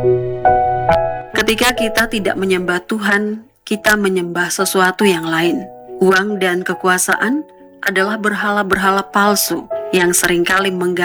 Ketika kita tidak menyembah Tuhan, kita menyembah sesuatu yang lain. Uang dan kekuasaan adalah berhala-berhala palsu yang seringkali